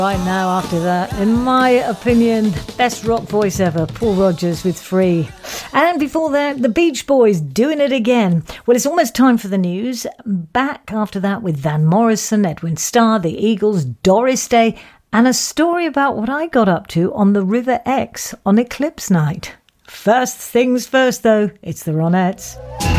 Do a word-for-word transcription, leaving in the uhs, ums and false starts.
Right now, after that, in my opinion, best rock voice ever, Paul Rodgers with Free. And before that, the Beach Boys doing it again. Well, it's almost time for the news. Back after that with Van Morrison, Edwin Starr, the Eagles, Doris Day, and a story about what I got up to on the River Exe on Eclipse Night. First things first, though, it's the Ronettes.